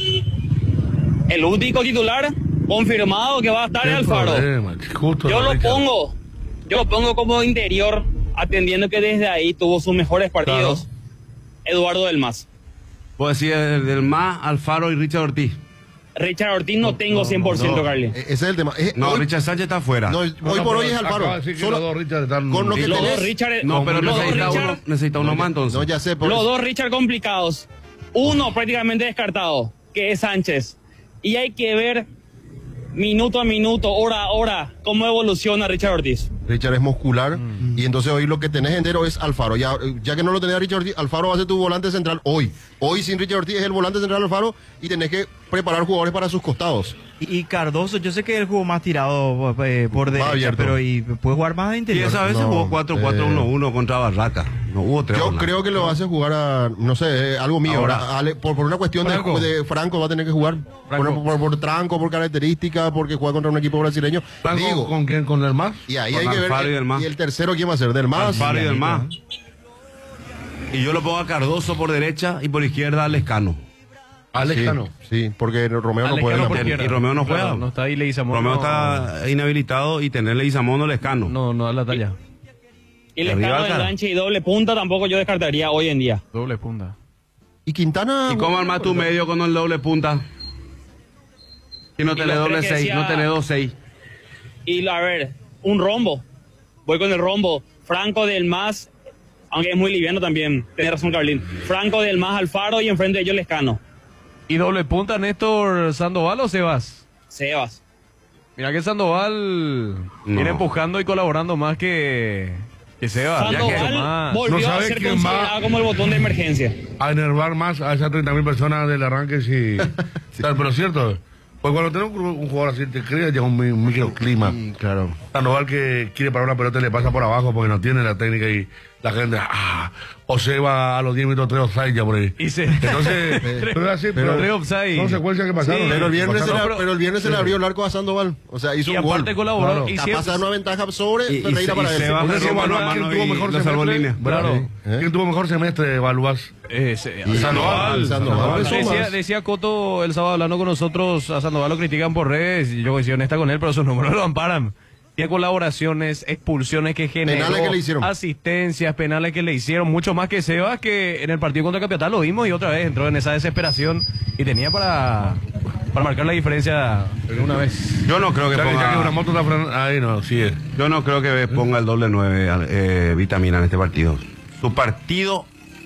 El único titular confirmado que va a estar es Alfaro. Problema, justo Yo lo Richard. pongo, yo lo pongo como interior, atendiendo que desde ahí tuvo sus mejores partidos. Claro. Eduardo Del Mas. Puedo decir el Del Mas, Alfaro y Richard Ortiz. Richard Ortiz no tengo cien por ciento, no. Carly. Ese es el tema. Es- No, hoy, Richard Sánchez está afuera. no, No, hoy No, por hoy pero es Alfaro. acaba de decir que Solo- los dos Richard están- con lo que Los tenés- dos Richard, pero los dos necesita Richard, uno, necesita uno más entonces. No, ya sé. Por los eso. dos Richard complicados. Uno prácticamente descartado, que es Sánchez. Y hay que ver minuto a minuto, hora a hora, cómo evoluciona Richard Ortiz. Richard es muscular y entonces hoy lo que tenés entero es Alfaro. Ya, ya que no lo tenés a Richard Ortiz, Alfaro va a ser tu volante central hoy. Hoy sin Richard Ortiz es el volante central Alfaro y tenés que preparar jugadores para sus costados. Y, y Cardoso, yo sé que él jugó más tirado eh, por Más derecha, abierto. pero y puede jugar más de Y interior. esa vez se No, jugó cuatro cuatro uno uno contra Barraca. No hubo tres. Yo jornadas. creo que lo hace jugar a, no sé, eh, algo mío. Ahora. Ahora, Ale, por, por una cuestión de- Franco. De, Franco va a tener que jugar por, por, por tranco, por característica, porque juega contra un equipo brasileño. Franco, Digo, ¿con quién? ¿Con el más? y ahí con hay que ver. Alfaro y Del Mas. Y el tercero, ¿quién va a ser? Del Mas. Alfaro y Del Mas. Y yo lo pongo a Cardoso por derecha y por izquierda a Lescano. Alex Sí, Cano. sí, porque Romeo no Alejandro puede. por tampoco. izquierda. Y Romeo no juega. Claro, no está ahí Leguizamón. Romeo no, está inhabilitado y tenerle Leguizamón o Lescano. No, no da la talla. Y el Arriba, escano de cara. enganche y doble punta tampoco yo descartaría hoy en día. Doble punta. Y Quintana. ¿Y cómo armás tu medio con el doble punta? Y no Y tenés los doble tres que seis, decía- no tenés dos seis. Y a ver, un rombo. Voy con el rombo. Franco Del Mas, aunque es muy liviano también. Tenés razón, Carlín. Franco Del Mas, Alfaro y enfrente de ellos Lescano. ¿Y doble punta Néstor Sandoval o Sebas? Sebas. Mira que Sandoval No. viene empujando y colaborando más que, que Sebas. Ya que Sandoval más. volvió No a sabe ser quién considerado va- como el botón de emergencia. A enervar más a esas treinta mil personas del arranque, sí. Claro, pero es cierto, pues cuando tenés un, un jugador así, te crea ya un, mi- un microclima. Sí, claro. Sandoval que quiere parar una pelota y le pasa por abajo porque no tiene la técnica y la gente, ah, o se va a los diez minutos tres offside ya por ahí. Y se- Entonces, pero es así, pero, tres offside. consecuencias que pasaron. Sí, Pero el viernes, se Pasaron. le, pero- pero el viernes se le abrió el arco a Sandoval. O sea, hizo Y un gol. aparte colaboró. Claro. Y Está siempre- pasando una ventaja sobre Y, y, Ferreira y para él. Sebas Entonces, le robó evaluar la quién mano tuvo y mejor lo salvó en semestre. línea. Claro. ¿Eh? ¿Quién tuvo mejor semestre, Balúas? Eh, se- Y Sandoval, Sandoval empezó Decía, más. decía Coto el sábado hablando con nosotros, a Sandoval lo critican por redes, y yo coincido honesta con él, pero sus números lo amparan. Tiene colaboraciones, expulsiones que generó, Penales que le hicieron. asistencias, penales que le hicieron, mucho más que Sebas, que en el partido contra Capital lo vimos y otra vez entró en esa desesperación y tenía para, para marcar la diferencia de una vez. Yo no creo que Ya que, ya que una ponga, moto está frenando, ahí no, sí es. yo no creo que ponga el doble nueve eh, Vitamina en este partido. Su partido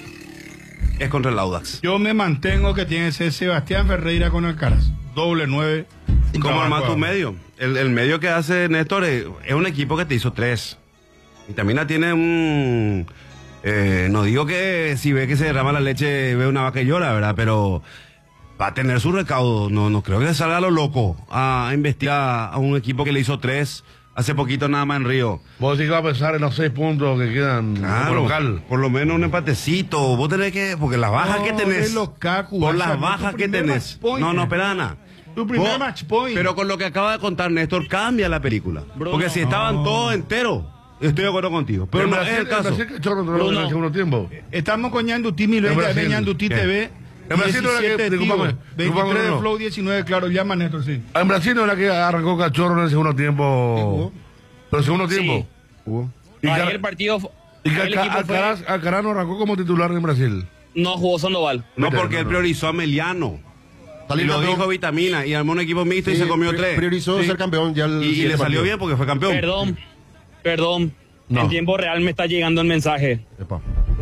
es contra el Audax. Yo me mantengo que tiene que ser Sebastián Ferreira con Alcaraz. Doble nueve. ¿Y cómo Trabajo. armar tu medio? El, el medio que hace Néstor es, es un equipo que te hizo tres. Vitamina tiene un... eh, no digo que si ve que se derrama la leche ve una vaca y llora, ¿verdad? Pero va a tener su recaudo. No, no creo que salga a lo loco a investigar a un equipo que le hizo tres hace poquito nada más en Río. Vos sí que va a pensar en los seis puntos que quedan Claro, como local. por lo menos un empatecito. Vos tenés que... Porque las bajas No, que tenés... de Lukaku, por vas a las ver tu bajas que primer tenés... match point. No, no, espera, Ana. Tu primer Vos- match point. Pero con lo que acaba de contar Néstor, cambia la película. Bruno. Porque si estaban todos enteros, estoy de acuerdo contigo. Pero En no Brasil- es el caso. En Brasil, Cachorro entró en Bruno. el segundo tiempo. Estamos con Ñandutí mil En veinte, Brasil. de Ñandutí ¿Qué? T V. En Brasil no era que- diecisiete disculpame, Tigo, disculpame, veintitrés de no. Flow, diecinueve, claro, llama Néstor, sí. En Brasil no era que arrancó Cachorro en el segundo tiempo. Pero el segundo tiempo. Y, Ahí Car- el partido, fu- y ahí Car- el equipo fue- Alcaraz, Alcaraz no arrancó como titular en Brasil. no jugó Sandoval. No, Mira, porque no, él no. priorizó a Meliano. Y Salir lo campeón. dijo Vitamina. Y armó un equipo mixto y Sí, se comió pri- tres. Priorizó Sí. ser campeón ya el Y, y siguiente le salió partido. bien porque fue campeón. Perdón, perdón. No. En tiempo real me está llegando el mensaje. Epa.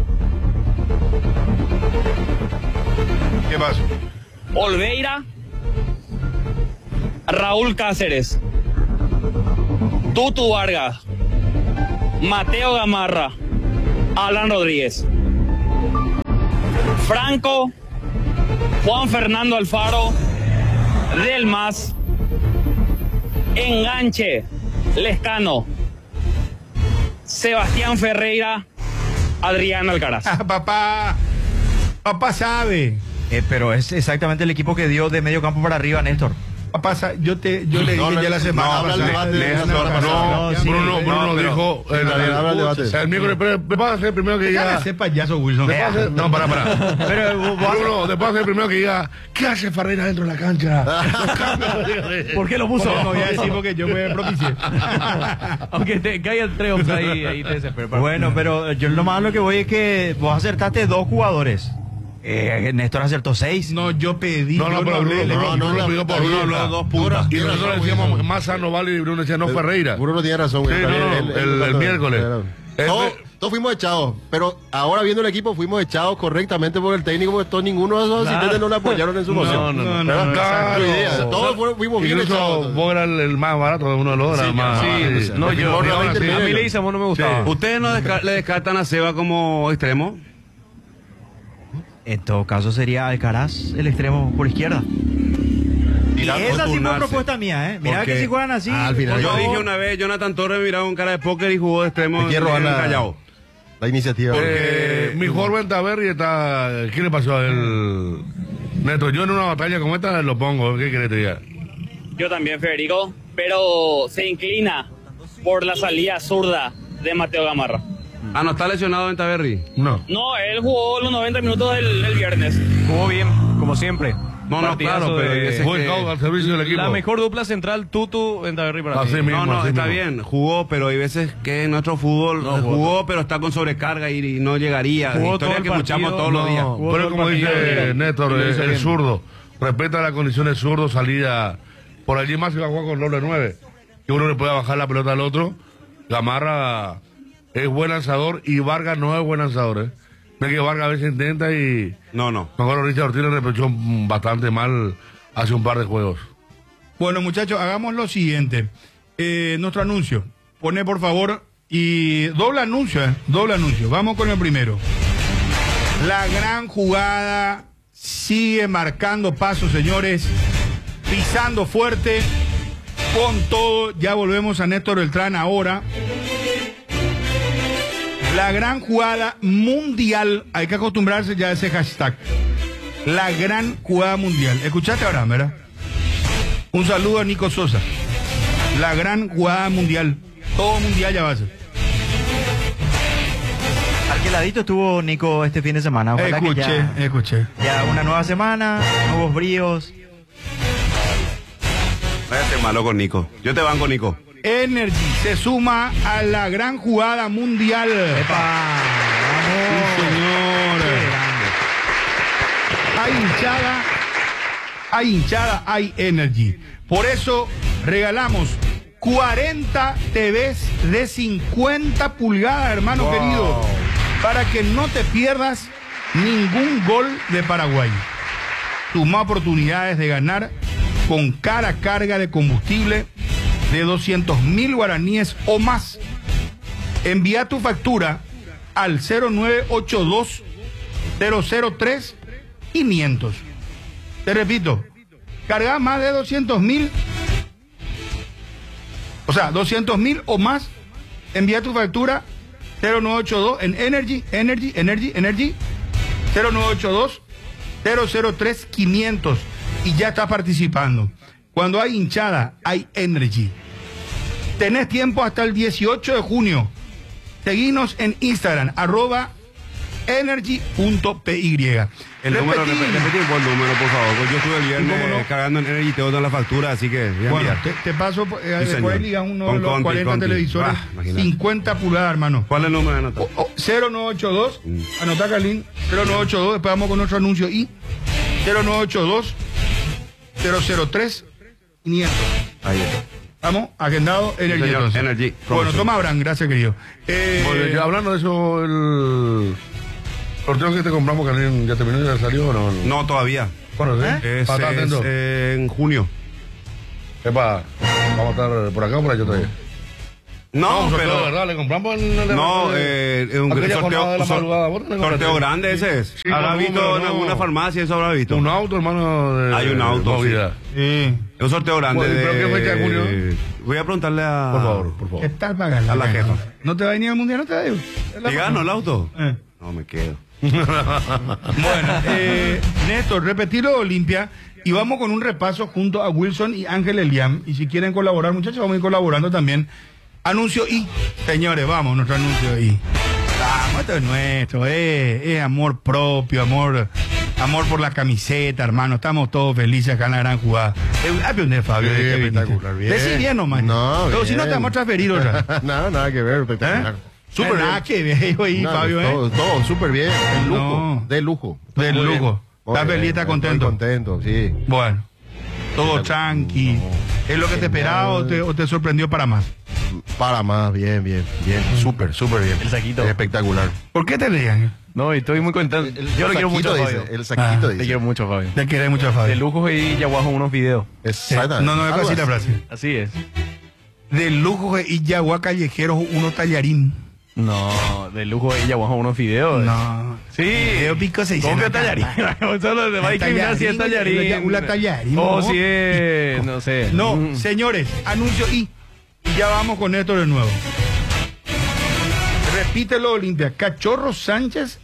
¿Qué pasa? Olveira, Raúl Cáceres, Tutu Vargas, Mateo Gamarra, Alan Rodríguez, Franco, Juan Fernando Alfaro, Del Mas, Enganche, Lescano, Sebastián Ferreira, Adrián Alcaraz. Ah, papá, papá sabe. Eh, pero es exactamente el equipo que dio de medio campo para arriba, Néstor. Papá, sa- yo te, yo le dije No, ya la no, semana no, habla el pasada. debate de la No, semana no, pasada. No, No, sí, Bruno, Bruno no, pero- dijo. Sí, el, habla el debate. el miércoles, pero después vas a hacer primero que Déjame diga. ser payaso, Wilson. después vas a hacer- no, para, para. Pero vos- vos- Bruno, después vas a hacer primero que diga. ¿Qué hace Ferreira dentro de la cancha? Los cambios. ¿Por qué lo puso? No, no voy a decir porque yo me propicié. Aunque te caiga el tres ahí, ahí te desesperas. Bueno, pero yo lo más a lo que voy es que vos acertaste dos jugadores. Eh, Néstor acertó seis. No, yo pedí. No, no, yo pero hablé, Bruno, le- Bruno, no, Bruno no, pidió por está uno, bien, los está. dos puntas. Tiene Y nosotros razón, decíamos Wilson. más sano vale y Bruno decía no Ferreira. Bruno tiene razón. Sí, no, no, el- el miércoles. Todos, Este- todos fuimos echados, pero ahora viendo el equipo fuimos echados correctamente por el técnico, porque todos, ninguno de esos asistentes no le apoyaron en su moción. no, no, ¿Verdad? no, Claro. Tu idea, todos fueron- fuimos bien Incluso echados. vos eras el, el más barato de uno de los dos. Sí, era más, sí, sí. No, Le yo, firmó yo- realmente a el mí medio. Leguizamón no me gustaba. ¿Ustedes no desca- le descartan a Seba como extremo? En todo caso sería Alcaraz el extremo por izquierda. Y Mirá, esa sí fue turnarse. propuesta mía, ¿eh? Mirá Porque- que si juegan así. Ah, al final. por Yo favor. dije una vez, Jonathan Torres miraba con cara de póker y jugó de extremo Te quiero en robar la- Callao. La iniciativa. Eh, mi joven Taberri está. ¿Qué le pasó a él? Neto, yo en una batalla como esta lo pongo. ¿Qué querés que te diga? Yo también, Federico, pero se inclina por la salida zurda de Mateo Gamarra. Ah, ¿no está lesionado en Taberri? No. No, él jugó los noventa minutos del, del viernes. Jugó bien, como siempre. No, no, Partidazo claro, pero de- hay veces Buen que- causa al servicio del equipo. La mejor dupla central, Tutu en Taberri para Así mí. mismo, No, no, así está mismo. bien, jugó, pero hay veces que nuestro fútbol No, eh, jugó. jugó, pero está con sobrecarga y, y no llegaría. Jugó todo Historia el que escuchamos partido, todos los no. días. Jugó Pero todo el como dice partido. Néstor, Y lo el, hizo el bien. zurdo, respeta las condiciones zurdo, salida. Por allí más se va a jugar con doble nueve. Que uno le puede bajar la pelota al otro. Gamarra es buen lanzador y Vargas no es buen lanzador. ¿eh? No es que Vargas a veces intenta y. No, no. Me acuerdo Richard Ortiz le reprochó mm, bastante mal hace un par de juegos. Bueno, muchachos, hagamos lo siguiente. Eh, nuestro anuncio. Pone, por favor, y doble anuncio, ¿eh? Doble anuncio. Vamos con el primero. La gran jugada sigue marcando pasos, señores. Pisando fuerte. Con todo. Ya volvemos a Néstor Beltrán ahora. La gran jugada mundial. Hay que acostumbrarse ya a ese hashtag. La gran jugada mundial. Escuchaste ahora, ¿verdad? Un saludo a Nico Sosa. La gran jugada mundial. Todo mundial ya va a ser. Alquiladito estuvo Nico este fin de semana. Ojalá que Escuché, ya, escuché. ya una nueva semana, nuevos bríos. Vaya a ser malo con Nico. Yo te banco, Nico. Energy se suma a la gran jugada mundial. ¡Epa! Sí, señor. Hay hinchada, hay hinchada, hay energy. Por eso regalamos cuarenta T Vs de cincuenta pulgadas, hermano querido, para que no te pierdas ningún gol de Paraguay. Toma oportunidades de ganar con cada carga de combustible de doscientos mil guaraníes o más. Envía tu factura al cero nueve ocho dos cero cero tres quinientos. Te repito, carga más de doscientos mil, o sea, doscientos mil o más, envía tu factura cero nueve ocho dos en Energy, Energy, Energy, Energy, cero nueve ocho dos cero cero tres quinientos y ya está participando. Cuando hay hinchada, hay Energy. Tenés tiempo hasta el dieciocho de junio. Seguinos en Instagram, arroba energy punto py. El número, Repetí. repetí repetí por el número, por favor. Porque yo estuve el viernes ¿Cómo no? cargando en Energy y te botan la factura, así que voy a Bueno, enviar. te, te paso, eh, Sí, después señor. liga uno Con de los Conti, cuarenta Conti. televisores, Ah, imagínate. cincuenta pulgadas, hermano. ¿Cuál es el número de nota? O- o- cero nueve ocho dos, Mm. anotá, Carlín, cero nueve ocho dos, después vamos con nuestro anuncio y cero nueve ocho dos cero cero tres quinientos. Ahí está. Vamos, agendado, Energy. Señor, entonces. Energy, Bueno, promoción. toma Abraham, gracias, querido. Eh, Bueno, ya hablando de eso, el sorteo que te compramos, que ya terminó, ya salió o no. No, todavía. Bueno, ¿sí? Es, Para estar es, atento. eh, en junio. Epa, vamos a estar por acá o por allá todavía. No, un sorteo pero... de verdad, le compramos en el No, eh, es un aquella sorteo, jornada de la sor- madrugada. ¿Vos tenés sorteo comprado? grande ese es. Sí, ¿Habrá con visto número, en no. alguna farmacia eso habrá visto? Un auto, hermano. De, Hay un auto, de movida. sí. Es un sorteo grande Bueno, ¿pero qué fecha de junio? de... Voy a preguntarle a... Por favor, por ¿Qué favor. tal pagando? A la jefa. ¿No te va a venir al mundial? No te va a ir. ¿Y gano el auto? Eh. No, me quedo. Bueno, eh, Néstor, repetirlo Olimpia y vamos con un repaso junto a Wilson y Ángel Eliam. Y si quieren colaborar, muchachos, vamos a ir colaborando también. Anuncio y, señores, vamos, nuestro anuncio y. Vamos, esto es nuestro, eh, es amor propio, amor, amor por la camiseta, hermano. Estamos todos felices acá en la gran jugada. Eh, ah, pero, Fabio, Sí, ¿de qué espectacular, viniste? bien. Decí bien nomás. No, Pero si no bien. te vamos a transferir otra. nada, nada que ver, espectacular. ¿Eh? Súper Nada bien. que ver yo ahí, Nada, Fabio, ¿eh? todo, todo súper bien, de lujo, No. de lujo. De Muy lujo. bien. ¿Estás Muy feliz, bien, estás estoy contento? contento, sí. Bueno, todo tranqui. ¿Es lo que te esperaba o te, o te sorprendió para más? Para más, bien, bien, bien, súper, súper bien. El saquito. Espectacular. ¿Por qué te leían? No, y estoy muy contento. Yo lo quiero mucho, saquito Fabio. dice, el saquito Ah, Te dice. quiero mucho, Fabio. Te querés mucho, De Fabio. lujo y Yaguajo unos videos. Exactamente. No, no es Algo así la así. frase. Así es. De lujo y Yagua callejeros, uno tallarín. No, de lujo y Yaguajo unos videos. No. Sí. Video pico se dice. ¿Cómo que en la tallarín? cara. Solo le va a discriminar si es tallarín. Una tallarín. O ¿no? si es, no sé. No, Mm. señores, anuncio y. Y ya vamos con esto de nuevo. Repítelo, Olimpia. Cachorro Sánchez.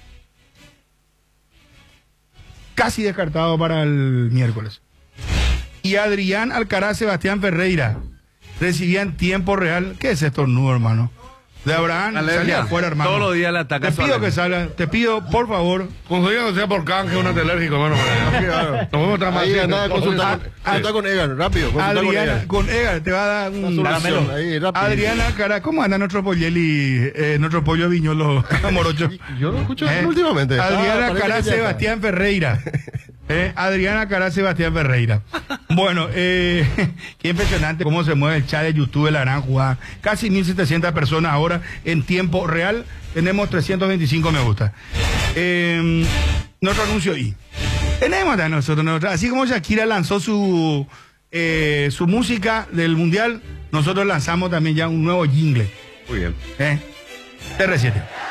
Casi descartado para el miércoles. Y Adrián Alcaraz, Sebastián Ferreira. Recibían tiempo real. ¿Qué es esto, nudo, hermano? De Abraham, Alergia. sale afuera, hermano. Todos los días le ataca Te su pido alergia. que salga. Te pido, por favor. Conseguía que sea por canje un antialérgico, hermano. Nos vemos otra más. Ahí anda, consulta con, consulta con Egan, rápido. Consulta con Adriana, Egan. con Egan, te va a dar un Una caramelo. solución, ahí, rápido. Adriana Alcaraz, ¿cómo anda nuestro polleli, eh, nuestro pollo viñolo morocho? Yo lo escucho ¿Eh? últimamente. Adriana Ah, parece Alcaraz, que ya está. Sebastián Ferreira. Eh, Adriana Alcaraz, Sebastián Ferreira. Bueno, eh, qué impresionante cómo se mueve el chat de YouTube de la gran jugada. Casi mil setecientas personas ahora en tiempo real. Tenemos trescientos veinticinco me gusta. Eh, nuestro anuncio y tenemos a nosotros, nosotros, así como Shakira lanzó su eh, su música del mundial, nosotros lanzamos también ya un nuevo jingle. Muy bien. ¿eh? T R siete.